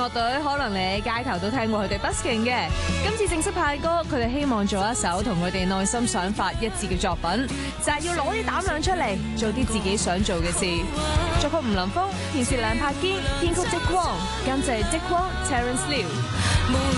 樂隊可能你喺街頭都聽過佢哋 busking 嘅，今次正式派歌，佢哋希望做一首同佢哋內心想法一致嘅作品，就係要攞啲膽量出嚟，做啲自己想做嘅事。作曲吳林峰，填詞梁柏堅，編曲即光，監製即光 Terence Liu。